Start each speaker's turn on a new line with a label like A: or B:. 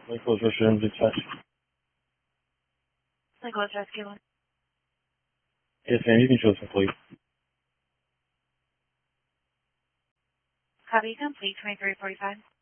A: Nicholas Rescue Dispatch.
B: Nicholas Rescue 1.
A: Yes, ma'am, you can show some, please.
B: Copy complete, 2345.